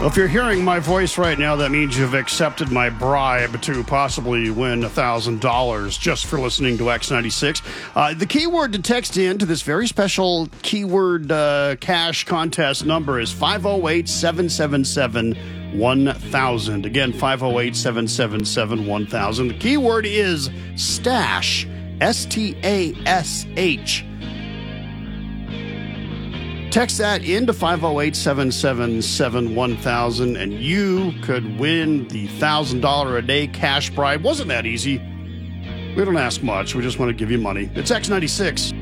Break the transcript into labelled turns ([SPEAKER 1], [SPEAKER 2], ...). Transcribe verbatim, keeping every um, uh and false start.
[SPEAKER 1] Well, if you're hearing my voice right now, that means you've accepted my bribe to possibly win one thousand dollars just for listening to X ninety-six. Uh, the keyword to text in to this very special keyword uh, cash contest number is five oh eight, seven seven seven, one thousand. Again, five oh eight, seven seven seven, one thousand. The keyword is stash, S T A S H. Text that into five oh eight, seven seven seven, one thousand, and you could win the one thousand dollars a day cash bribe. Wasn't that easy? We don't ask much. We just want to give you money. It's X ninety-six.